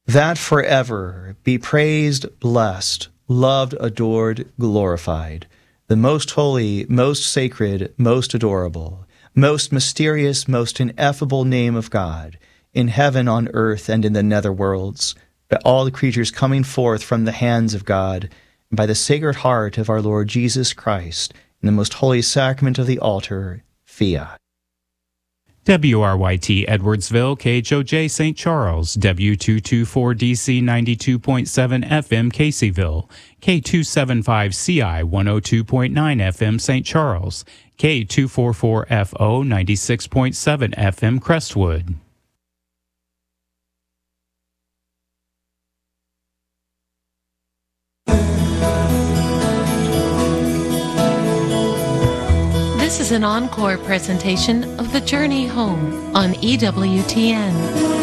that forever be praised, blessed, loved, adored, glorified, the most holy, most sacred, most adorable, most mysterious, most ineffable name of God, in heaven, on earth, and in the nether worlds, by all the creatures coming forth from the hands of God, and by the Sacred Heart of our Lord Jesus Christ, in the most holy sacrament of the altar, fiat. WRYT Edwardsville, KHOJ St. Charles, W224DC 92.7 FM Caseyville, K275CI 102.9 FM St. Charles, K244FO 96.7 FM Crestwood. This is an encore presentation of The Journey Home on EWTN.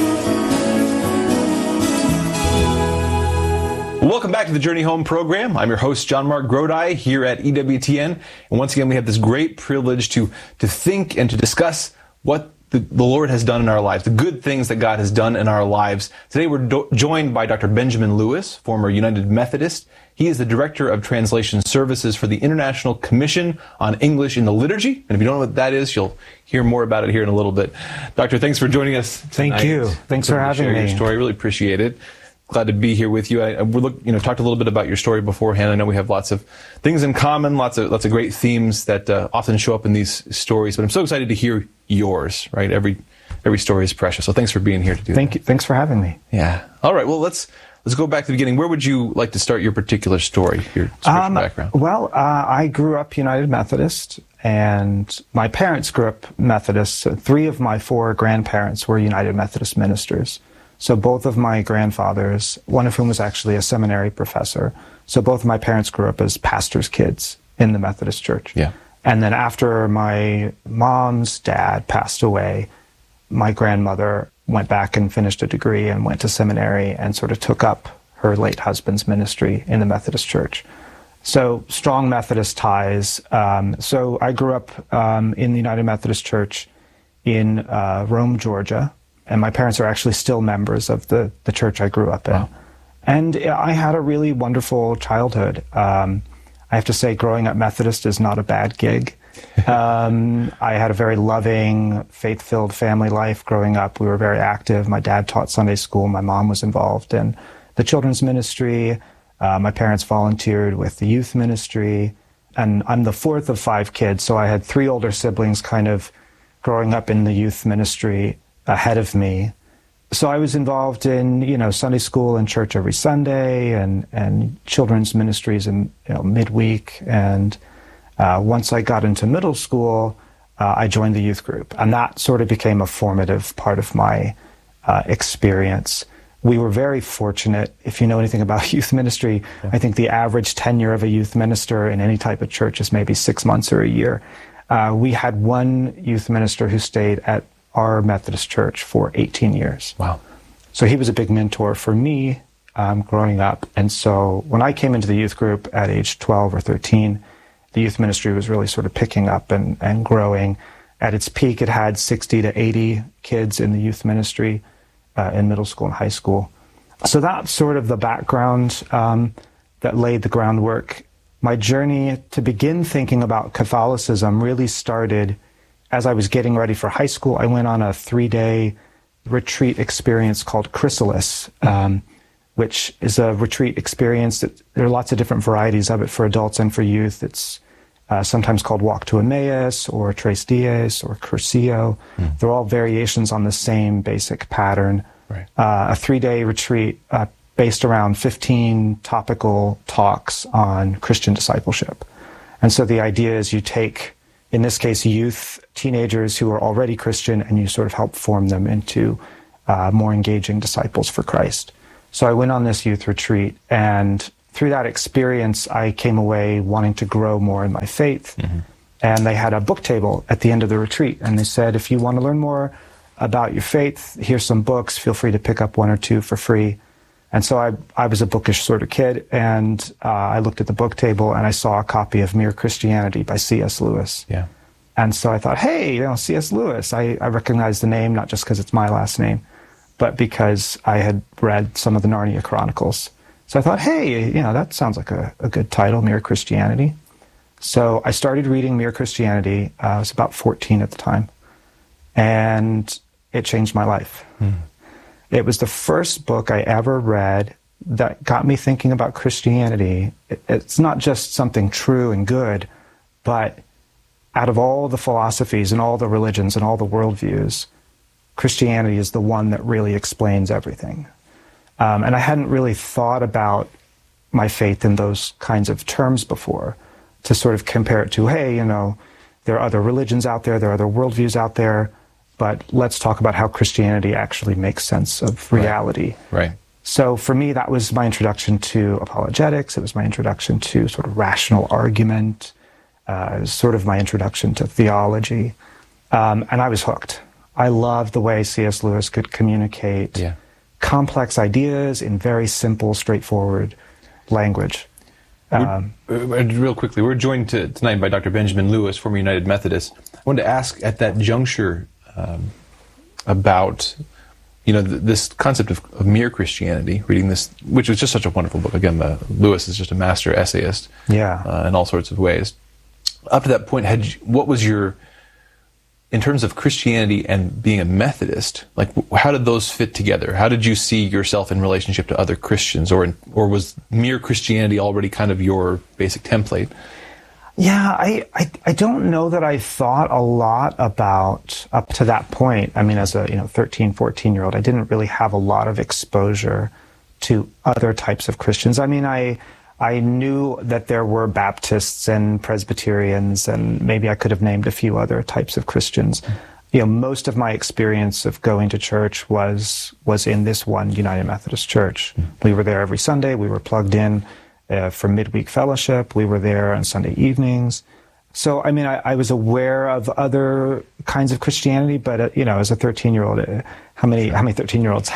Welcome back to the Journey Home program. I'm your host, John Mark Grodi, here at EWTN. And once again, we have this great privilege to think and to discuss what the Lord has done in our lives, the good things that God has done in our lives. Today, we're joined by Dr. Benjamin Lewis, former United Methodist. He is the Director of Translation Services for the International Commission on English in the Liturgy. And if you don't know what that is, you'll hear more about it here in a little bit. Doctor, thanks for joining us tonight. Thank you. Thanks for having me. Your story. Really appreciate it. Glad to be here with you. We talked a little bit about your story beforehand. I know we have lots of things in common, lots of great themes that often show up in these stories. But I'm so excited to hear yours. Right, every story is precious. So thanks for being here to do that. Thank you. Thanks for having me. Yeah. All right. Well, let's go back to the beginning. Where would you like to start your particular story, your spiritual background? Well, I grew up United Methodist, and my parents grew up Methodist. So 3 of my 4 grandparents were United Methodist ministers. So both of my grandfathers, one of whom was actually a seminary professor, so both of my parents grew up as pastors' kids in the Methodist Church. Yeah. And then after my mom's dad passed away, my grandmother went back and finished a degree and went to seminary and sort of took up her late husband's ministry in the Methodist Church. So strong Methodist ties. So I grew up in the United Methodist Church in Rome, Georgia. And my parents are actually still members of the church I grew up in. Wow. And I had a really wonderful childhood. I have to say, growing up Methodist is not a bad gig. I had a very loving, faith-filled family life growing up. We were very active. My dad taught Sunday school. My mom was involved in the children's ministry. My parents volunteered with the youth ministry. And I'm the 4th of 5 kids, so I had 3 older siblings kind of growing up in the youth ministry ahead of me. So I was involved in, Sunday school and church every Sunday and children's ministries in midweek. And once I got into middle school, I joined the youth group. And that sort of became a formative part of my experience. We were very fortunate. If you know anything about youth ministry, yeah. I think the average tenure of a youth minister in any type of church is maybe 6 months or a year. We had one youth minister who stayed at our Methodist church for 18 years. Wow. So he was a big mentor for me growing up. And so when I came into the youth group at age 12 or 13, the youth ministry was really sort of picking up and growing. At its peak, it had 60 to 80 kids in the youth ministry in middle school and high school. So that's sort of the background that laid the groundwork. My journey to begin thinking about Catholicism really started as I was getting ready for high school. I went on a 3-day retreat experience called Chrysalis, which is a retreat experience that there are lots of different varieties of it for adults and for youth. It's sometimes called Walk to Emmaus or Tres Dias or Cursillo. They're all variations on the same basic pattern. Right. A 3-day retreat based around 15 topical talks on Christian discipleship. And so the idea is you take, in this case, youth, teenagers who are already Christian, and you sort of help form them into more engaging disciples for Christ. So I went on this youth retreat, and through that experience, I came away wanting to grow more in my faith. Mm-hmm. And they had a book table at the end of the retreat, and they said, if you want to learn more about your faith, here's some books, feel free to pick up 1 or 2 for free. And so I was a bookish sort of kid, and I looked at the book table and I saw a copy of Mere Christianity by C.S. Lewis. Yeah. And so I thought, hey, C.S. Lewis, I recognize the name, not just because it's my last name. but because I had read some of the Narnia Chronicles. So I thought, hey, that sounds like a good title, Mere Christianity. So I started reading Mere Christianity. I was about 14 at the time, and it changed my life. It was the first book I ever read that got me thinking about Christianity. It's not just something true and good, but out of all the philosophies and all the religions and all the worldviews, Christianity is the one that really explains everything. And I hadn't really thought about my faith in those kinds of terms before, to sort of compare it to, hey, there are other religions out there, there are other worldviews out there, but let's talk about how Christianity actually makes sense of reality. Right. So for me, that was my introduction to apologetics. It was my introduction to sort of rational argument. It was sort of my introduction to theology. And I was hooked. I loved the way C.S. Lewis could communicate complex ideas in very simple, straightforward language. Real quickly, we're joined tonight by Dr. Benjamin Lewis, former United Methodist. I wanted to ask at that juncture about this concept of mere Christianity, reading this, which was just such a wonderful book. Again, Lewis is just a master essayist in all sorts of ways. Up to that point, what was in terms of Christianity and being a Methodist, like how did those fit together? How did you see yourself in relationship to other Christians, or was mere Christianity already kind of your basic template? Yeah, I don't know that I thought a lot about up to that point. I mean, as a 13, 14-year-old, I didn't really have a lot of exposure to other types of Christians. I mean, I knew that there were Baptists and Presbyterians, and maybe I could have named a few other types of Christians. Most of my experience of going to church was in this one United Methodist Church. We were there every Sunday. We were plugged in for midweek fellowship. We were there on Sunday evenings. So, I mean, I was aware of other kinds of Christianity, but, as a 13-year-old, how many 13-year-olds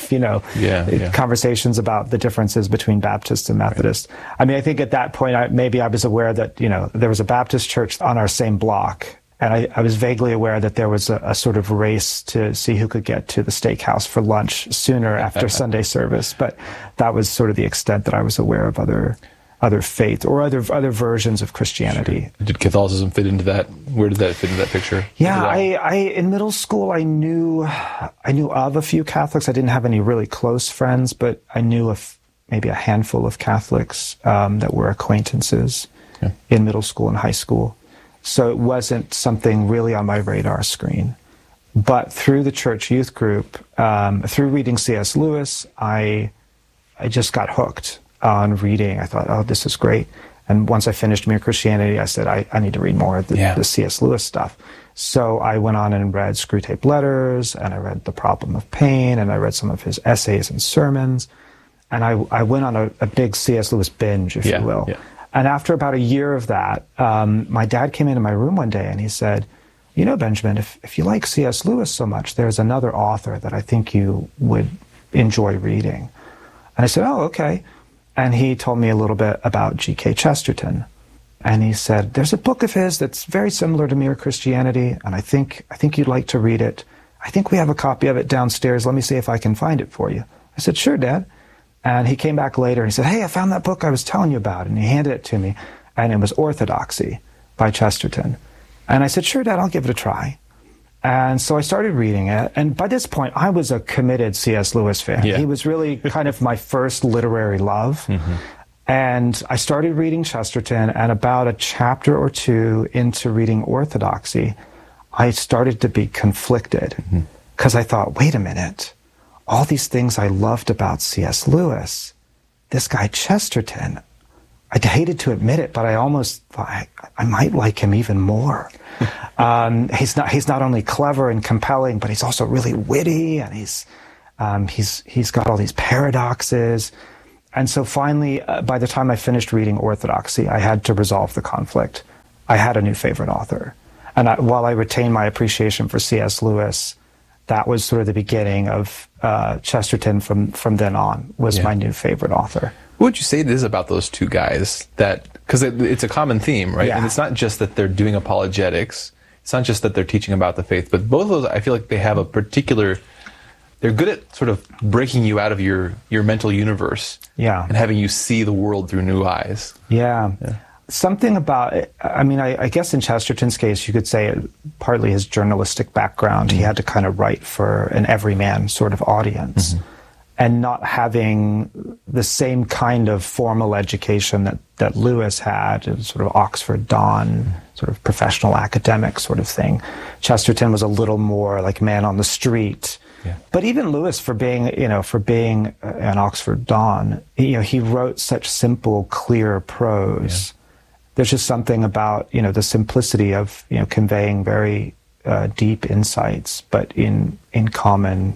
have, conversations about the differences between Baptists and Methodists? Right. I mean, I think at that point, maybe I was aware that, there was a Baptist church on our same block. And I was vaguely aware that there was a sort of race to see who could get to the steakhouse for lunch sooner after Sunday service. But that was sort of the extent that I was aware of other faith or other versions of Christianity. Sure. Did Catholicism fit into that? Where did that fit into that picture? Yeah, I in middle school I knew of a few Catholics. I didn't have any really close friends, but I knew of maybe a handful of Catholics that were acquaintances in middle school and high school. So it wasn't something really on my radar screen. But through the church youth group, through reading C.S. Lewis, I just got hooked on reading. I thought, oh, this is great. And once I finished Mere Christianity, I said, I need to read more of the C.S. Lewis stuff. So I went on and read Screwtape Letters, and I read The Problem of Pain, and I read some of his essays and sermons. And I went on a big C.S. Lewis binge, if you will. Yeah. And after about a year of that, my dad came into my room one day and he said, Benjamin, if you like C.S. Lewis so much, there's another author that I think you would enjoy reading. And I said, oh, okay. And he told me a little bit about G.K. Chesterton. And he said, there's a book of his that's very similar to Mere Christianity, and I think you'd like to read it. I think we have a copy of it downstairs. Let me see if I can find it for you. I said, sure, Dad. And he came back later and he said, hey, I found that book I was telling you about. And he handed it to me, and it was Orthodoxy by Chesterton. And I said, sure, Dad, I'll give it a try. And so I started reading it. And by this point, I was a committed C.S. Lewis fan. Yeah. He was really kind of my first literary love. Mm-hmm. And I started reading Chesterton, and about a chapter or two into reading Orthodoxy, I started to be conflicted because I thought, wait a minute. All these things I loved about C.S. Lewis, this guy Chesterton, I hated to admit it, but I almost thought I might like him even more. He's not only clever and compelling, but he's also really witty, and he's got all these paradoxes. And so finally, by the time I finished reading Orthodoxy, I had to resolve the conflict. I had a new favorite author, and while I retained my appreciation for C.S. Lewis, that was sort of the beginning of Chesterton. From then on was my new favorite author. What would you say it is about those two guys because it's a common theme, right? Yeah. And it's not just that they're doing apologetics. It's not just that they're teaching about the faith, but both of those, I feel like they have a particular they're good at sort of breaking you out of your mental universe. Yeah. And having you see the world through new eyes. Yeah. Something about it, I mean, I guess in Chesterton's case, you could say partly his journalistic background. He had to kind of write for an everyman sort of audience. And not having the same kind of formal education that Lewis had, sort of Oxford Don, sort of professional academic sort of thing. Chesterton was a little more like man on the street. Yeah. But even Lewis, for being an Oxford Don, he wrote such simple, clear prose. Yeah. There's just something about, the simplicity of, conveying very deep insights, but in common,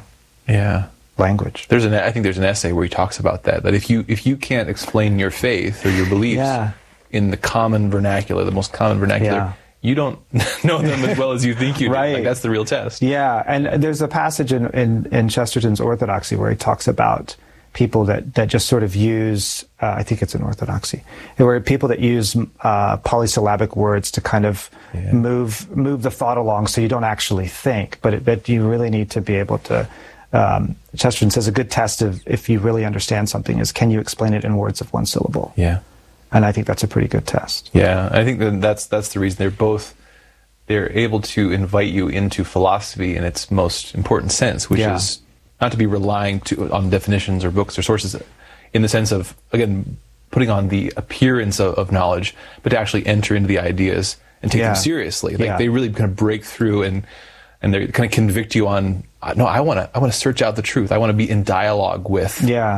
language. I think there's an essay where he talks about that if you can't explain your faith or your beliefs in the common vernacular, the most common vernacular, you don't know them as well as you think you do. Right. Like, that's the real test. Yeah, and there's a passage in Chesterton's Orthodoxy where he talks about people that just sort of use, I think it's in Orthodoxy, where people that use polysyllabic words to kind of move the thought along so you don't actually think, but you really need to be able to. Chesterton says a good test of if you really understand something is, can you explain it in words of one syllable? Yeah. And I think that's a pretty good test. Yeah, I think that's the reason they're able to invite you into philosophy in its most important sense, which is not to be relying on definitions or books or sources in the sense of, again, putting on the appearance of knowledge, but to actually enter into the ideas and take them seriously. Like they really kind of break through and they kind of convict you on, no, I want to search out the truth. I want to be in dialogue with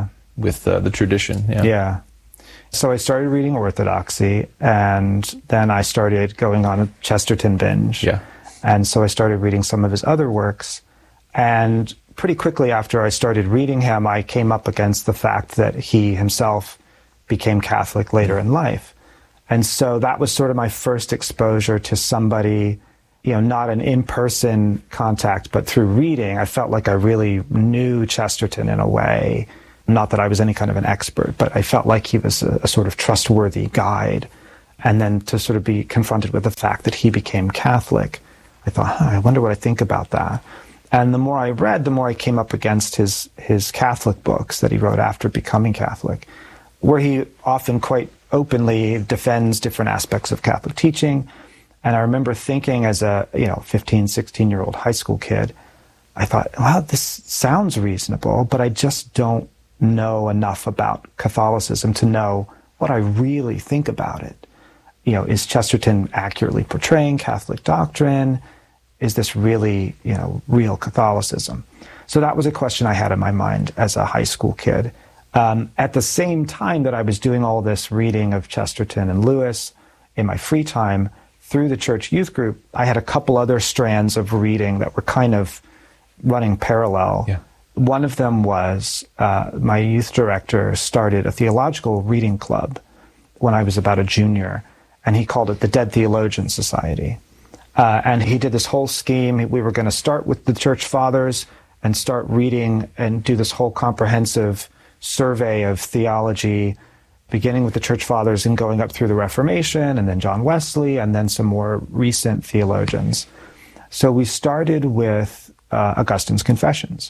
the tradition. Yeah. So I started reading Orthodoxy, and then I started going on a Chesterton binge. Yeah. And so I started reading some of his other works, and pretty quickly after I started reading him, I came up against the fact that he himself became Catholic later in life. And so that was sort of my first exposure to somebody, not an in-person contact, but through reading. I felt like I really knew Chesterton in a way. Not that I was any kind of an expert, but I felt like he was a sort of trustworthy guide. And then to sort of be confronted with the fact that he became Catholic, I thought, I wonder what I think about that. And the more I read, the more I came up against his Catholic books that he wrote after becoming Catholic, where he often quite openly defends different aspects of Catholic teaching. And I remember thinking as a 15, 16-year-old high school kid, I thought, wow, this sounds reasonable, but I just don't know enough about Catholicism to know what I really think about it. Is Chesterton accurately portraying Catholic doctrine? Is this really, real Catholicism? So that was a question I had in my mind as a high school kid. At the same time that I was doing all this reading of Chesterton and Lewis in my free time through the church youth group, I had a couple other strands of reading that were kind of running parallel. Yeah. One of them was my youth director started a theological reading club when I was about a junior, and he called it the Dead Theologian Society. And he did this whole scheme. We were going to start with the church fathers and start reading and do this whole comprehensive survey of theology, beginning with the church fathers and going up through the Reformation, and then John Wesley, and then some more recent theologians. So we started with Augustine's Confessions.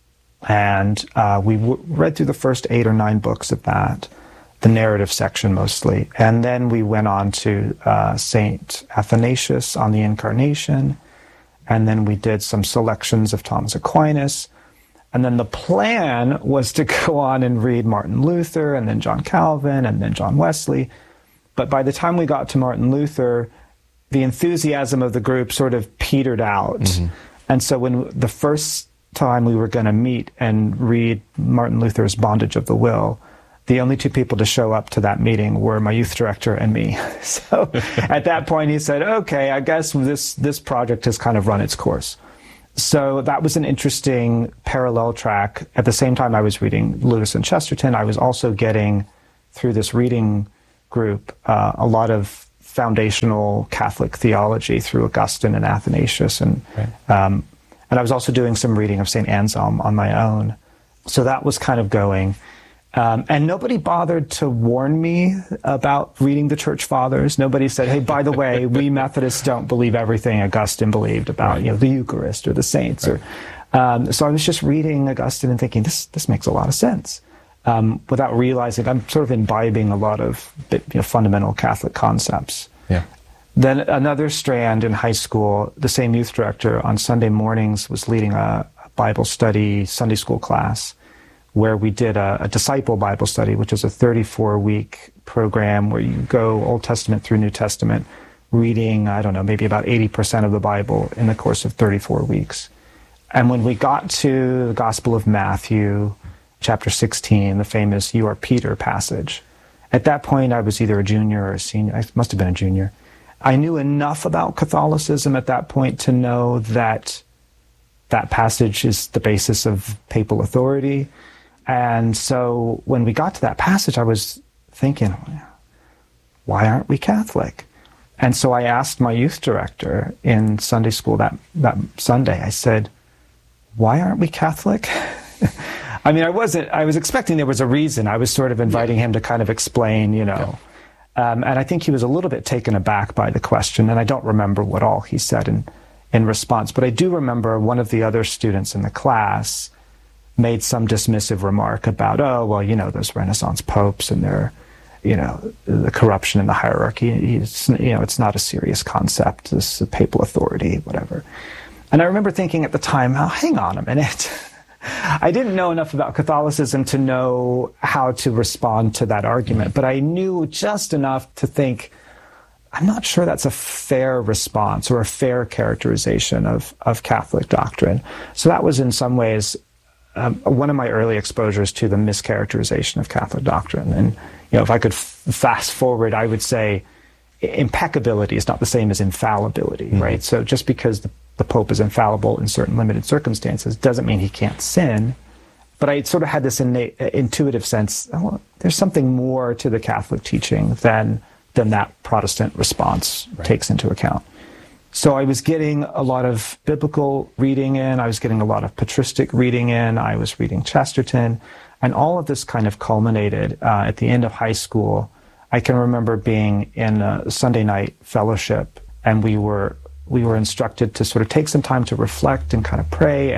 And we read through the first 8 or 9 books of that, the narrative section mostly. And then we went on to St. Athanasius on the Incarnation. And then we did some selections of Thomas Aquinas. And then the plan was to go on and read Martin Luther, and then John Calvin, and then John Wesley. But by the time we got to Martin Luther, the enthusiasm of the group sort of petered out. Mm-hmm. And so when the first time we were going to meet and read Martin Luther's Bondage of the Will, the only 2 people to show up to that meeting were my youth director and me. So at that point he said, okay, I guess this project has kind of run its course. So that was an interesting parallel track. At the same time I was reading Lewis and Chesterton, I was also getting, through this reading group, a lot of foundational Catholic theology through Augustine and Athanasius. And I was also doing some reading of St. Anselm on my own. So that was kind of going. And nobody bothered to warn me about reading the Church Fathers. Nobody said, hey, by the way, we Methodists don't believe everything Augustine believed about the Eucharist or the saints. So I was just reading Augustine and thinking, this makes a lot of sense. Without realizing, I'm sort of imbibing a lot of fundamental Catholic concepts. Yeah. Then another strand in high school, the same youth director on Sunday mornings was leading a Bible study Sunday school class where we did a disciple Bible study, which is a 34-week program where you go Old Testament through New Testament, reading, I don't know, maybe about 80% of the Bible in the course of 34 weeks. And when we got to the Gospel of Matthew, chapter 16, the famous "You are Peter" passage, at that point I was either a junior or a senior. I must have been a junior. I knew enough about Catholicism at that point to know that that passage is the basis of papal authority. And so when we got to that passage, I was thinking, why aren't we Catholic? And so I asked my youth director in Sunday school that Sunday, I said, why aren't we Catholic? I mean, I was expecting there was a reason. I was sort of inviting him to kind of explain, Yeah. And I think he was a little bit taken aback by the question, and I don't remember what all he said in response. But I do remember one of the other students in the class made some dismissive remark about, those Renaissance popes and their, the corruption in the hierarchy. It's not a serious concept. This is papal authority, whatever. And I remember thinking at the time, hang on a minute. I didn't know enough about Catholicism to know how to respond to that argument, but I knew just enough to think, I'm not sure that's a fair response or a fair characterization of Catholic doctrine. So that was in some ways one of my early exposures to the mischaracterization of Catholic doctrine. And if I could fast forward, I would say impeccability is not the same as infallibility, right? So just because the Pope is infallible in certain limited circumstances doesn't mean he can't sin. But I sort of had this innate, intuitive sense, there's something more to the Catholic teaching than that Protestant response takes into account. So I was getting a lot of biblical reading in, I was getting a lot of patristic reading in, I was reading Chesterton, and all of this kind of culminated at the end of high school. I can remember being in a Sunday night fellowship, and we were instructed to sort of take some time to reflect and kind of pray,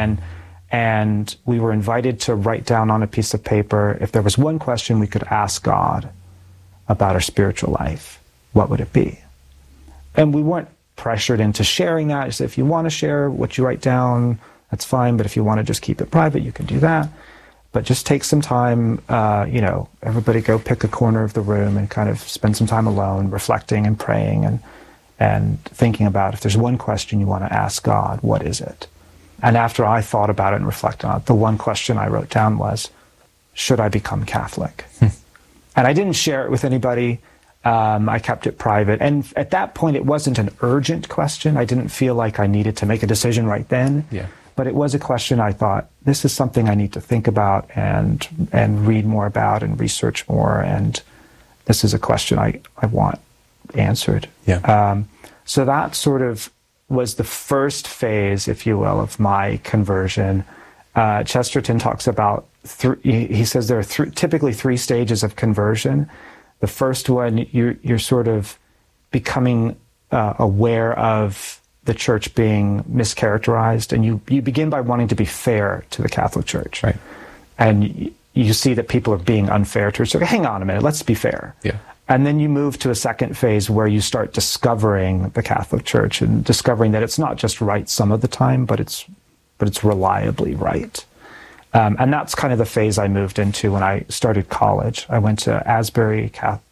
and we were invited to write down on a piece of paper, if there was one question we could ask God about our spiritual life, what would it be? And we weren't pressured into sharing that. Just, if you want to share what you write down, that's fine, but if you want to just keep it private, you can do that. But just take some time, everybody go pick a corner of the room and kind of spend some time alone, reflecting and praying and thinking about, if there's one question you want to ask God, what is it? And after I thought about it and reflected on it, the one question I wrote down was, should I become Catholic? And I didn't share it with anybody. I kept it private. And at that point, it wasn't an urgent question. I didn't feel like I needed to make a decision right then. Yeah. But it was a question I thought, this is something I need to think about and read more about and research more. And this is a question I want answered. Yeah. So that sort of was the first phase, if you will, of my conversion. Chesterton talks about, he says there are typically three stages of conversion. The first one, you're sort of becoming aware of the church being mischaracterized, and you begin by wanting to be fair to the Catholic Church. Right. And you see that people are being unfair to it. So hang on a minute, let's be fair. Yeah. And then you move to a second phase where you start discovering the Catholic Church and discovering that it's not just right some of the time, but it's reliably right. And that's kind of the phase I moved into when I started college. I went to Asbury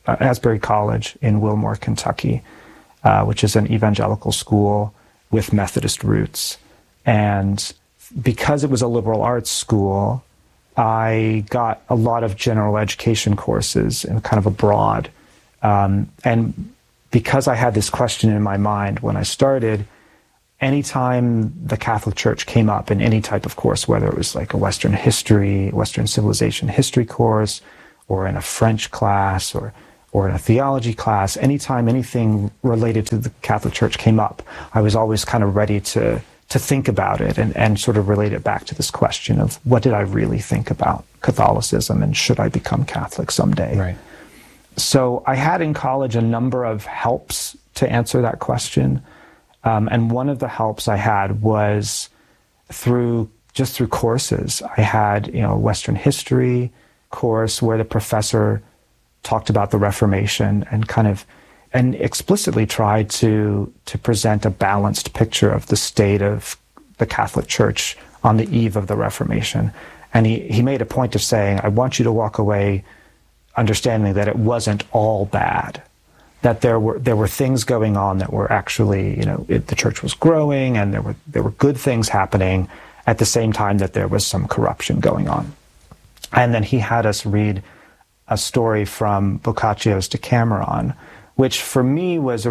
College in Wilmore, Kentucky, which is an evangelical school with Methodist roots. And because it was a liberal arts school, I got a lot of general education courses and kind of abroad. And because I had this question in my mind when I started, anytime the Catholic Church came up in any type of course, whether it was like a Western history, Western civilization history course, or in a French class, or in a theology class, anytime anything related to the Catholic Church came up, I was always kind of ready to think about it and sort of relate it back to this question of, what did I really think about Catholicism, and should I become Catholic someday? Right. So I had in college a number of helps to answer that question. And one of the helps I had was through just through courses. I had, a Western history course where the professor talked about the Reformation and explicitly tried to present a balanced picture of the state of the Catholic Church on the eve of the Reformation. And he made a point of saying, I want you to walk away understanding that it wasn't all bad, that there were things going on that were actually, the church was growing and there were good things happening at the same time that there was some corruption going on. And then he had us read a story from Boccaccio's Decameron, which for me was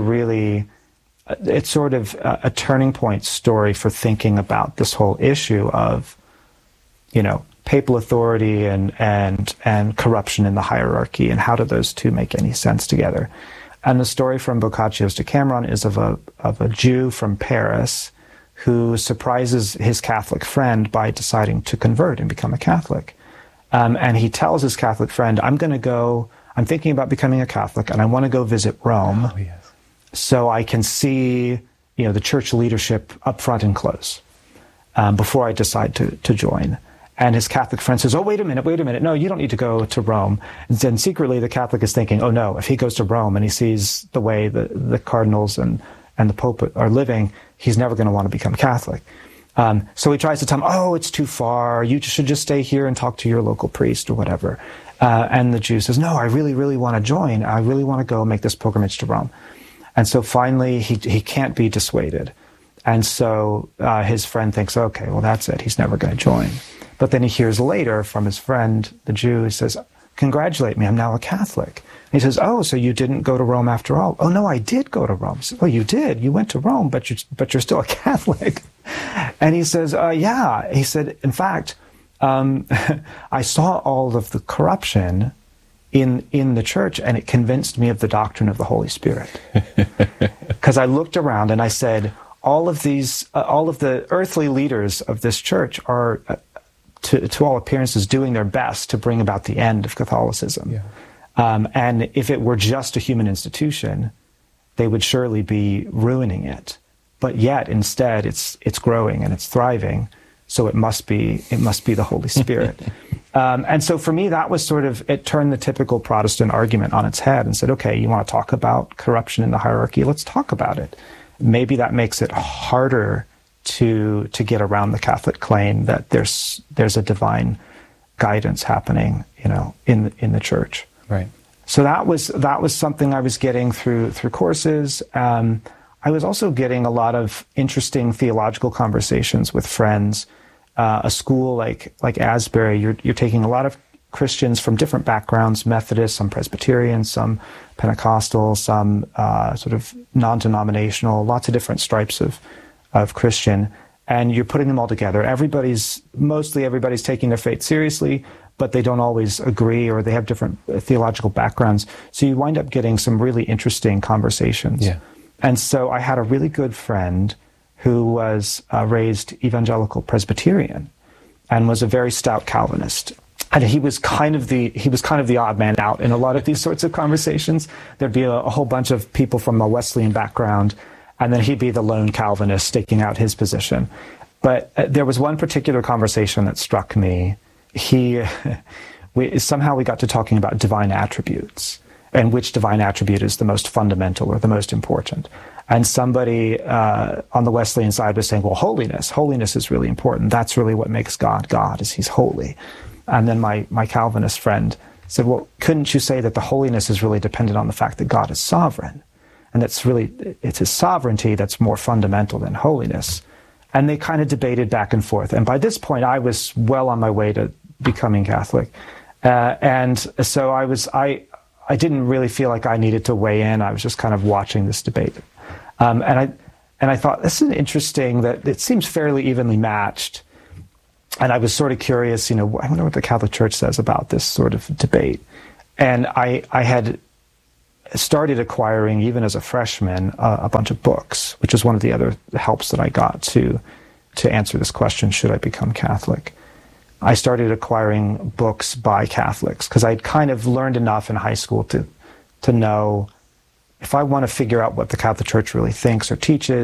it's sort of a turning point story for thinking about this whole issue of, papal authority and corruption in the hierarchy, and how do those two make any sense together. And the story from Boccaccio's Decameron is of a Jew from Paris who surprises his Catholic friend by deciding to convert and become a Catholic. And he tells his Catholic friend, I'm thinking about becoming a Catholic, and I want to go visit Rome so I can see, the church leadership up front and close before I decide to join. And his Catholic friend says, oh, wait a minute. No, you don't need to go to Rome. And then secretly the Catholic is thinking, oh no, if he goes to Rome and he sees the way the cardinals and the Pope are living, he's never going to want to become Catholic. So he tries to tell him, oh, it's too far. You should just stay here and talk to your local priest or whatever. And the Jew says, no, I really, really want to join. I really want to go make this pilgrimage to Rome. And so finally he can't be dissuaded. And so his friend thinks, okay, well, that's it. He's never going to join. But then he hears later from his friend, the Jew, he says, congratulate me, I'm now a Catholic. And he says, oh, so you didn't go to Rome after all? Oh, no, I did go to Rome. He says, oh, you did? You went to Rome, but you're still a Catholic. And he says, yeah. He said, in fact, I saw all of the corruption in the church, and it convinced me of the doctrine of the Holy Spirit. Because I looked around and I said, all of the earthly leaders of this church are, to all appearances, doing their best to bring about the end of Catholicism. Yeah. And if it were just a human institution, they would surely be ruining it. But yet, instead, it's growing and it's thriving. So it must be the Holy Spirit. And so for me, that was it turned the typical Protestant argument on its head and said, okay, you want to talk about corruption in the hierarchy? Let's talk about it. Maybe that makes it harder to get around the Catholic claim that there's a divine guidance happening, in the church. Right. So that was something I was getting through courses. I was also getting a lot of interesting theological conversations with friends. A school like Asbury, you're taking a lot of Christians from different backgrounds: Methodist, some Presbyterian, some Pentecostal, some sort of non-denominational, lots of different stripes of Christian, and you're putting them all together. Mostly everybody's taking their faith seriously, but they don't always agree, or they have different theological backgrounds. So you wind up getting some really interesting conversations. Yeah. And so I had a really good friend who was raised evangelical Presbyterian and was a very stout Calvinist. And he was kind of the odd man out in a lot of these sorts of conversations. There'd be a whole bunch of people from a Wesleyan background, and then he'd be the lone Calvinist staking out his position. But there was one particular conversation that struck me. Somehow we got to talking about divine attributes and which divine attribute is the most fundamental or the most important. And somebody on the Wesleyan side was saying, well, holiness is really important. That's really what makes God God, is he's holy. And then my Calvinist friend said, well, couldn't you say that the holiness is really dependent on the fact that God is sovereign? And it's his sovereignty that's more fundamental than holiness. And they kind of debated back and forth. And by this point, I was well on my way to becoming Catholic. And so I didn't really feel like I needed to weigh in. I was just kind of watching this debate. And I thought, this is interesting that it seems fairly evenly matched. And I was sort of curious, I wonder what the Catholic Church says about this sort of debate. And I had started acquiring, even as a freshman, a bunch of books, which is one of the other helps that I got to answer this question, should I become Catholic? I started acquiring books by Catholics because I'd kind of learned enough in high school to know if I want to figure out what the Catholic Church really thinks or teaches,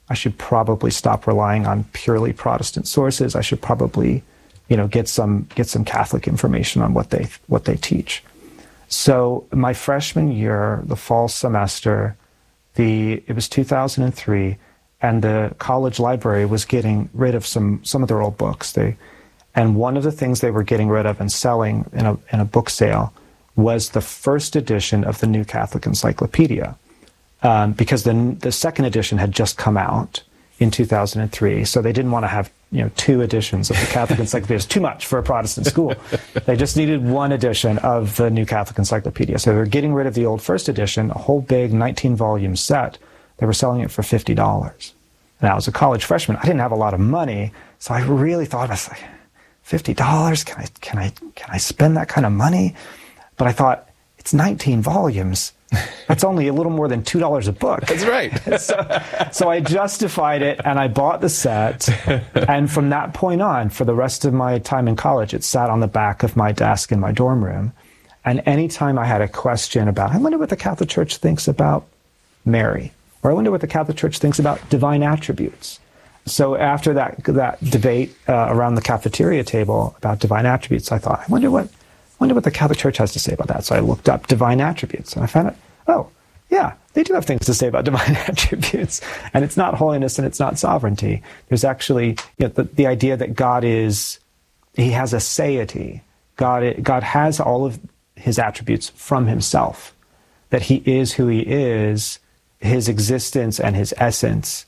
I should probably stop relying on purely Protestant sources. I should probably, get some Catholic information on what they teach. So my freshman year, the fall semester, it was 2003, and the college library was getting rid of some of their old books. And one of the things they were getting rid of and selling in a book sale was the first edition of the New Catholic Encyclopedia, because the second edition had just come out in 2003. So they didn't want to have 2 editions of the Catholic Encyclopedia. It's too much for a Protestant school. They just needed 1 edition of the New Catholic Encyclopedia. So they were getting rid of the old first edition, a whole big 19-volume set. They were selling it for $50. And I was a college freshman. I didn't have a lot of money, so I really thought, I was like, $50? Can I spend that kind of money? But I thought, it's 19 volumes. That's only a little more than $2 a book. That's right. So I justified it, and I bought the set. And from that point on, for the rest of my time in college, it sat on the back of my desk in my dorm room. And anytime I had a question about, I wonder what the Catholic Church thinks about Mary, or I wonder what the Catholic Church thinks about divine attributes. So after that debate around the cafeteria table about divine attributes, I thought, I wonder what the Catholic Church has to say about that. So I looked up divine attributes, and I found out, oh, yeah, they do have things to say about divine attributes. And it's not holiness and it's not sovereignty. There's actually the idea that God has a satiety. God has all of his attributes from himself, that he is who he is, his existence and his essence.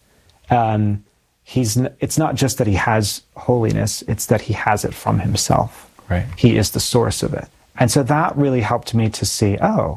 It's not just that he has holiness, it's that he has it from himself. Right. He is the source of it. And so that really helped me to see,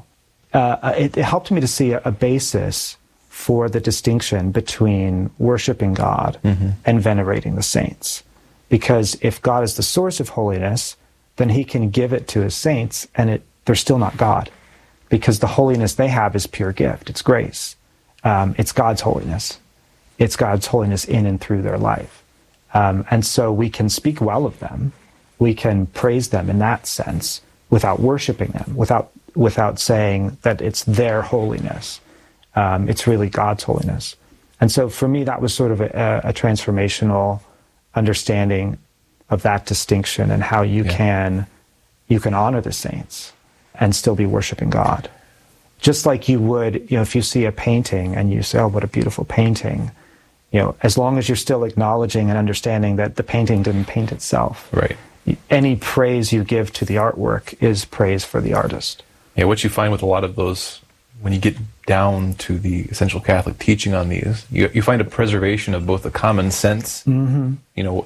it helped me to see a basis for the distinction between worshiping God and venerating the saints. Because if God is the source of holiness, then he can give it to his saints, and they're still not God. Because the holiness they have is pure gift, it's grace. It's God's holiness. It's God's holiness in and through their life. And so we can speak well of them. We can praise them in that sense without worshiping them, without saying that it's their holiness. It's really God's holiness. And so for me, that was sort of a transformational understanding of that distinction and how you can honor the saints and still be worshiping God. Just like you would, if you see a painting and you say, oh, what a beautiful painting, as long as you're still acknowledging and understanding that the painting didn't paint itself. Right. Any praise you give to the artwork is praise for the artist. Yeah, what you find with a lot of those, when you get down to the essential Catholic teaching on these, you find a preservation of both the common sense, the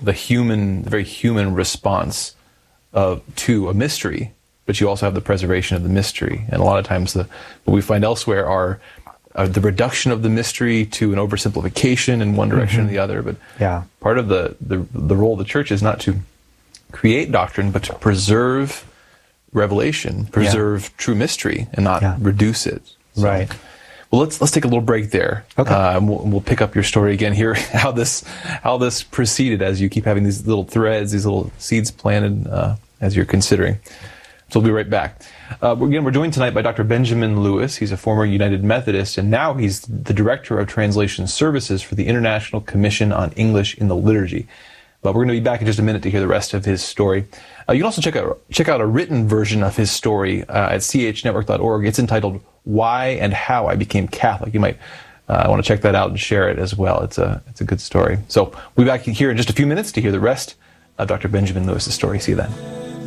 very human response to a mystery, but you also have the preservation of the mystery. And a lot of times what we find elsewhere are the reduction of the mystery to an oversimplification in one direction or the other. But part of the role of the church is not to create doctrine, but to preserve revelation, preserve true mystery, and not reduce it. So, right. Well, let's take a little break there. Okay. We'll pick up your story again here, how this proceeded as you keep having these little threads, these little seeds planted as you're considering. So we'll be right back. We're joined tonight by Dr. Benjamin Lewis. He's a former United Methodist, and now he's the Director of Translation Services for the International Commission on English in the Liturgy. But we're going to be back in just a minute to hear the rest of his story. You can also check out a written version of his story at chnetwork.org. It's entitled "Why and How I Became Catholic." You might want to check that out and share it as well. It's a good story. So we'll be back here in just a few minutes to hear the rest of Dr. Benjamin Lewis's story. See you then.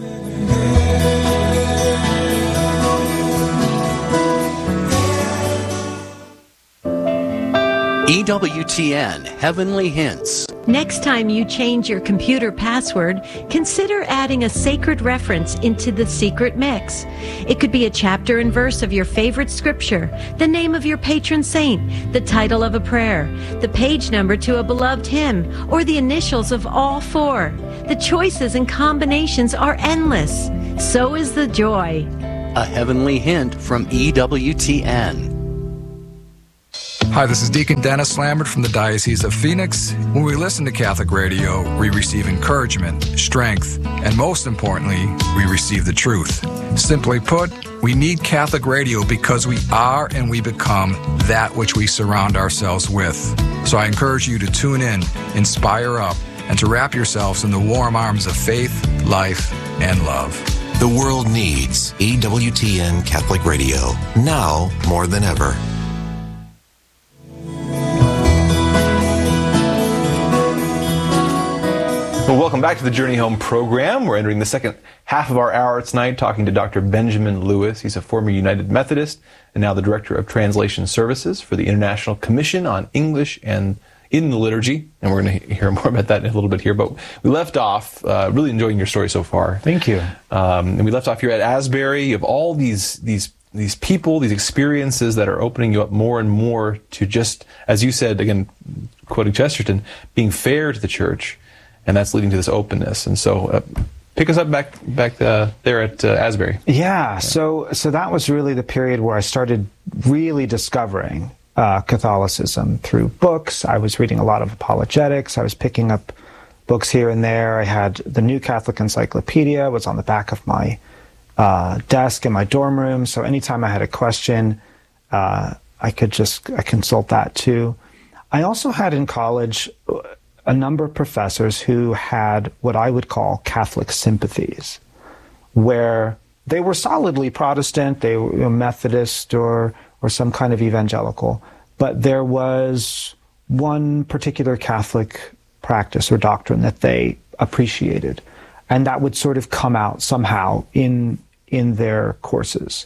EWTN Heavenly Hints. Next time you change your computer password, consider adding a sacred reference into the secret mix. It could be a chapter and verse of your favorite scripture, the name of your patron saint, the title of a prayer, the page number to a beloved hymn, or the initials of all 4. The choices and combinations are endless. So is the joy. A heavenly hint from EWTN. Hi, this is Deacon Dennis Lambert from the Diocese of Phoenix. When we listen to Catholic radio, we receive encouragement, strength, and most importantly, we receive the truth. Simply put, we need Catholic radio because we are and we become that which we surround ourselves with. So I encourage you to tune in, inspire up, and to wrap yourselves in the warm arms of faith, life, and love. The world needs EWTN Catholic Radio, now more than ever. Well, welcome back to the Journey Home program. We're entering the second half of our hour tonight talking to Dr. Benjamin Lewis. He's a former United Methodist and now the Director of Translation Services for the International Commission on English and in the Liturgy. And we're going to hear more about that in a little bit here. But we left off, really enjoying your story so far. Thank you. And we left off here at Asbury. You have all these people, these experiences that are opening you up more and more to just, as you said, again, quoting Chesterton, being fair to the church. And that's leading to this openness. And so pick us up back there at Asbury. Yeah, so that was really the period where I started really discovering Catholicism through books. I was reading a lot of apologetics. I was picking up books here and there. I had the New Catholic Encyclopedia, was on the back of my desk in my dorm room. So anytime I had a question, I consult that too. I also had in college a number of professors who had what I would call Catholic sympathies, where they were solidly Protestant, they were Methodist or some kind of evangelical, but there was one particular Catholic practice or doctrine that they appreciated, and that would sort of come out somehow in their courses.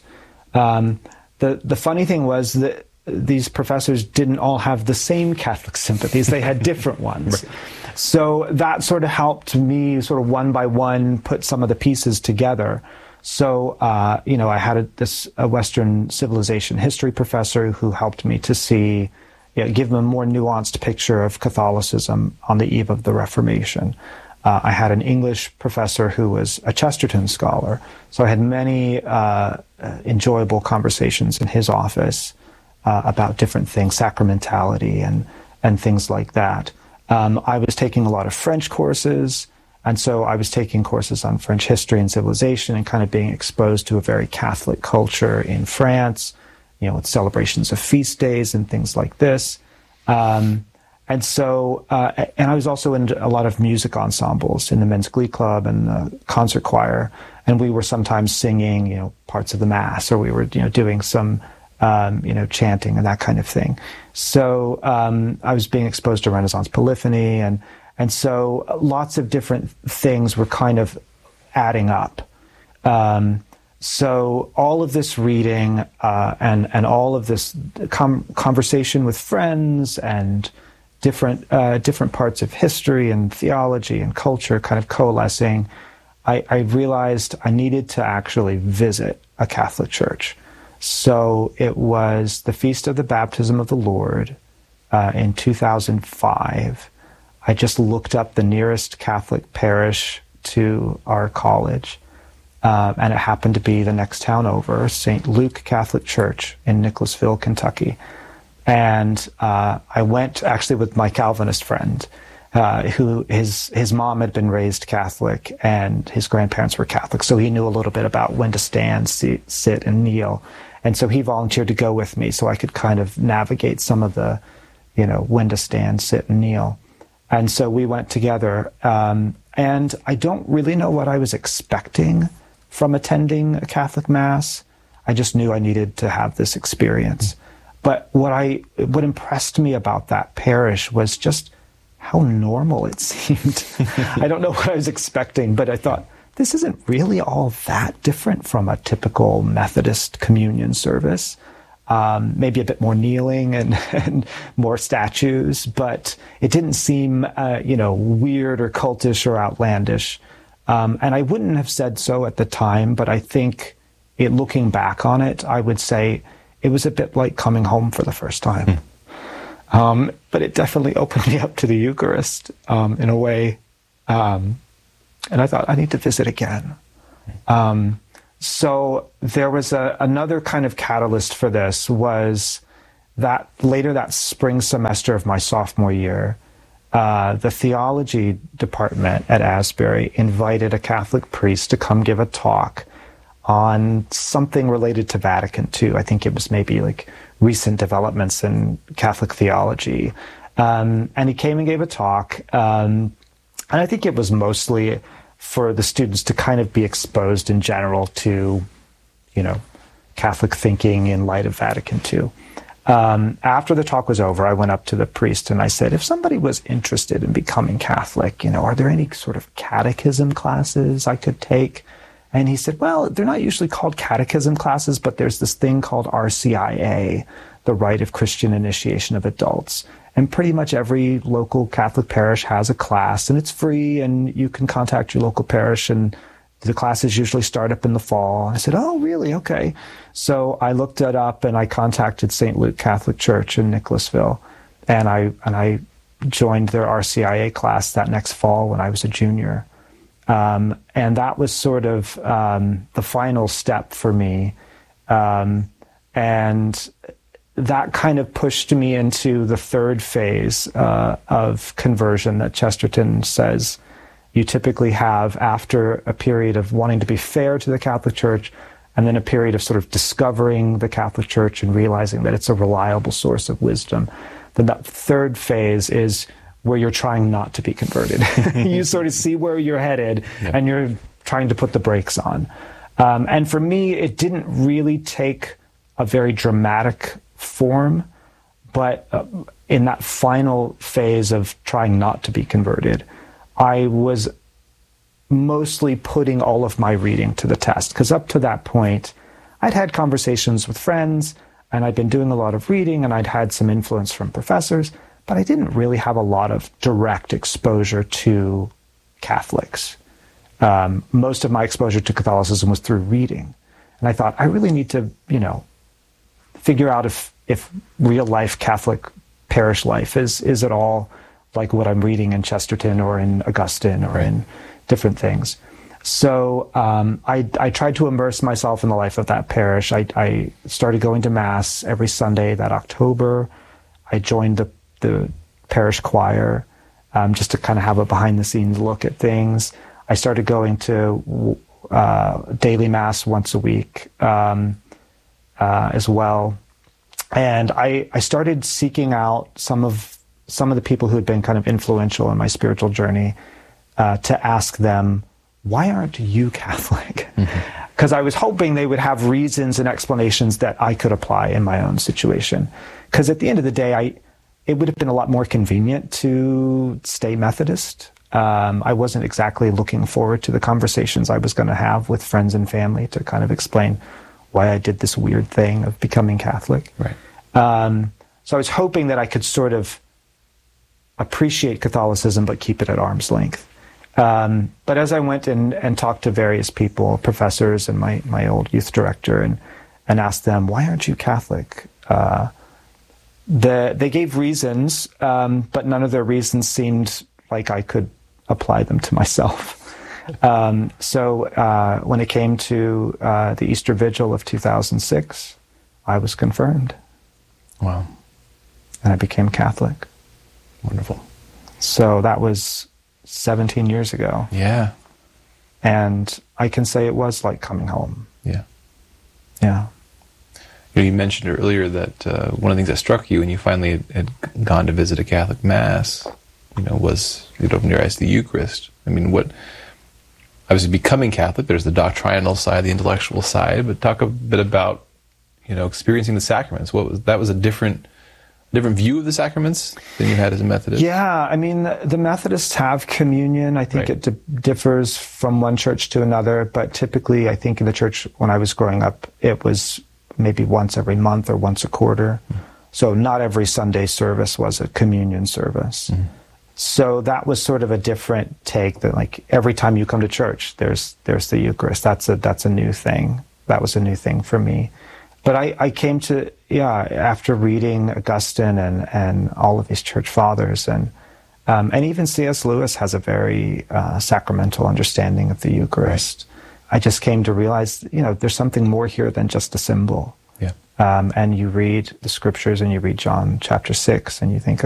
The funny thing was that these professors didn't all have the same Catholic sympathies. They had different ones. Right. So that sort of helped me sort of one by one put some of the pieces together. So, I had a Western civilization history professor who helped me to see, give them a more nuanced picture of Catholicism on the eve of the Reformation. I had an English professor who was a Chesterton scholar. So I had many enjoyable conversations in his office about different things, sacramentality and things like that. I was taking a lot of French courses, and so I was taking courses on French history and civilization and kind of being exposed to a very Catholic culture in France, with celebrations of feast days and things like this. And I was also in a lot of music ensembles in the Men's Glee Club and the concert choir, and we were sometimes singing, parts of the Mass, or we were, doing some chanting and that kind of thing. So I was being exposed to Renaissance polyphony, and so lots of different things were kind of adding up. So all of this reading and all of this conversation with friends and different parts of history and theology and culture kind of coalescing, I realized I needed to actually visit a Catholic church. So it was the Feast of the Baptism of the Lord in 2005. I just looked up the nearest Catholic parish to our college, and it happened to be the next town over, St. Luke Catholic Church in Nicholasville, Kentucky. And I went actually with my Calvinist friend, who his mom had been raised Catholic and his grandparents were Catholic, so he knew a little bit about when to stand, sit, and kneel. And so he volunteered to go with me so I could kind of navigate some of the, when to stand, sit, and kneel. And so we went together. And I don't really know what I was expecting from attending a Catholic Mass. I just knew I needed to have this experience. But what impressed me about that parish was just how normal it seemed. I don't know what I was expecting, but I thought, this isn't really all that different from a typical Methodist communion service. Maybe a bit more kneeling and more statues, but it didn't seem, weird or cultish or outlandish. And I wouldn't have said so at the time, but I think looking back on it, I would say it was a bit like coming home for the first time. But it definitely opened me up to the Eucharist in a way. And I thought, I need to visit again. So there was another kind of catalyst for this was later that spring semester of my sophomore year, the theology department at Asbury invited a Catholic priest to come give a talk on something related to Vatican II. I think it was maybe like recent developments in Catholic theology. And he came and gave a talk. And I think it was mostly for the students to kind of be exposed in general to, Catholic thinking in light of Vatican II. After the talk was over, I went up to the priest and I said, if somebody was interested in becoming Catholic, are there any sort of catechism classes I could take? And he said, well, they're not usually called catechism classes, but there's this thing called RCIA, the Rite of Christian Initiation of Adults. And pretty much every local Catholic parish has a class, and it's free, and you can contact your local parish, and the classes usually start up in the fall. I said, oh, really? Okay. So I looked it up, and I contacted St. Luke Catholic Church in Nicholasville, and I joined their RCIA class that next fall when I was a junior. And that was sort of the final step for me. And that kind of pushed me into the third phase of conversion that Chesterton says you typically have after a period of wanting to be fair to the Catholic Church, and then a period of sort of discovering the Catholic Church and realizing that it's a reliable source of wisdom. Then that third phase is where you're trying not to be converted. You sort of see where you're headed, and you're trying to put the brakes on. And for me, it didn't really take a very dramatic form, but in that final phase of trying not to be converted, I was mostly putting all of my reading to the test. Because up to that point, I'd had conversations with friends, and I'd been doing a lot of reading, and I'd had some influence from professors, but I didn't really have a lot of direct exposure to Catholics. Most of my exposure to Catholicism was through reading. And I thought, I really need to, figure out if real life Catholic parish life is at all like what I'm reading in Chesterton or in Augustine or in different things. So I tried to immerse myself in the life of that parish. I started going to Mass every Sunday that October. I joined the parish choir just to kind of have a behind-the-scenes look at things. I started going to daily Mass once a week as well. And I started seeking out some of the people who had been kind of influential in my spiritual journey to ask them, why aren't you Catholic? Because I was hoping they would have reasons and explanations that I could apply in my own situation. Because at the end of the day, it would have been a lot more convenient to stay Methodist. I wasn't exactly looking forward to the conversations I was going to have with friends and family to kind of explain why I did this weird thing of becoming Catholic. Right. So I was hoping that I could sort of appreciate Catholicism but keep it at arm's length. But as I went and talked to various people, professors and my old youth director, and asked them, why aren't you Catholic? They gave reasons, but none of their reasons seemed like I could apply them to myself. So when it came to the Easter Vigil of 2006, I was confirmed. Wow. And I became Catholic. Wonderful. So that was 17 years ago. Yeah. And I can say it was like coming home. Yeah. Yeah. You mentioned earlier that one of the things that struck you when you finally had gone to visit a Catholic Mass, was you'd open your eyes to the Eucharist. I mean, obviously becoming Catholic, there's the doctrinal side, the intellectual side, but talk a bit about, experiencing the sacraments. That was a different view of the sacraments than you had as a Methodist? Yeah, I mean, the Methodists have communion. I think it differs from one church to another, but typically I think in the church when I was growing up, it was maybe once every month or once a quarter. So not every Sunday service was a communion service. So that was sort of a different take, that like every time you come to church, there's the Eucharist. That's a new thing. That was a new thing for me. But I came to, after reading Augustine and all of these church fathers, and even C.S. Lewis has a very sacramental understanding of the Eucharist. I just came to realize, there's something more here than just a symbol. Yeah. And you read the scriptures and you read John chapter 6 and you think,